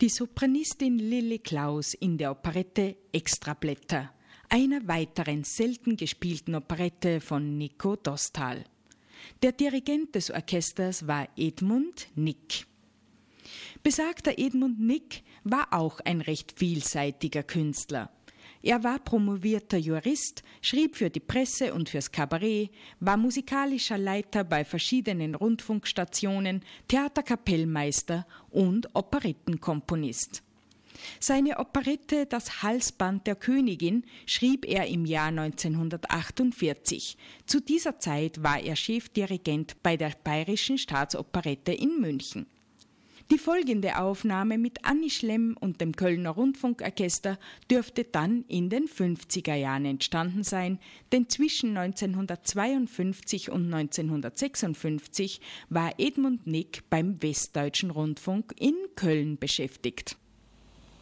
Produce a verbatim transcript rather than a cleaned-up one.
Die Sopranistin Lilli Klaus in der Operette Extrablätter, einer weiteren selten gespielten Operette von Nico Dostal. Der Dirigent des Orchesters war Edmund Nick. Besagter Edmund Nick war auch ein recht vielseitiger Künstler. Er war promovierter Jurist, schrieb für die Presse und fürs Kabarett, war musikalischer Leiter bei verschiedenen Rundfunkstationen, Theaterkapellmeister und Operettenkomponist. Seine Operette »Das Halsband der Königin« schrieb er im Jahr neunzehnhundertachtundvierzig. Zu dieser Zeit war er Chefdirigent bei der Bayerischen Staatsoperette in München. Die folgende Aufnahme mit Anni Schlemm und dem Kölner Rundfunkorchester dürfte dann in den fünfziger Jahren entstanden sein, denn zwischen neunzehnhundertzweiundfünfzig und neunzehnhundertsechsundfünfzig war Edmund Nick beim Westdeutschen Rundfunk in Köln beschäftigt.